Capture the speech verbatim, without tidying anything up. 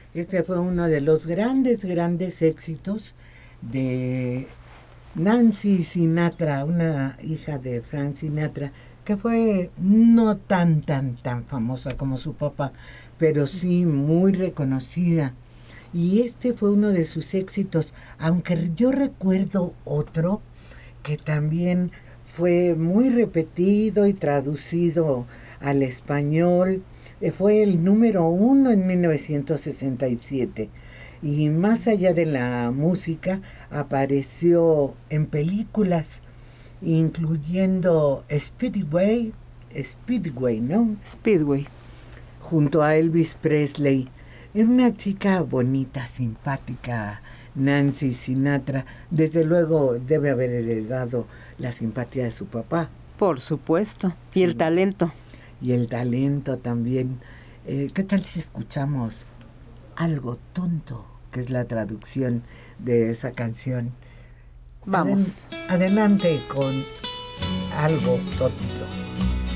Este fue uno de los grandes, grandes éxitos de Nancy Sinatra, una hija de Frank Sinatra, que fue no tan, tan, tan famosa como su papá, pero sí muy reconocida. Y este fue uno de sus éxitos, aunque yo recuerdo otro que también fue muy repetido y traducido al español. Eh, Fue el número uno en mil novecientos sesenta y siete. Y más allá de la música, apareció en películas, incluyendo Speedway, Speedway, ¿no? Speedway. Junto a Elvis Presley. Era una chica bonita, simpática, Nancy Sinatra. Desde luego debe haber heredado la simpatía de su papá. Por supuesto. Y Sí. el talento. Y el talento también. Eh, ¿Qué tal si escuchamos Algo Tonto, que es la traducción de esa canción? Vamos. Adel- adelante con Algo Tonto.